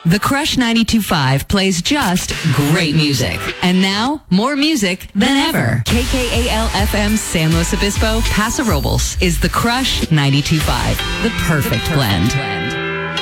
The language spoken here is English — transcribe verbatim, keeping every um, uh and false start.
The Crush ninety-two point five plays just great music. And now, more music than ever. K K A L F M San Luis Obispo, Paso Robles is The Crush ninety-two point five. The perfect blend.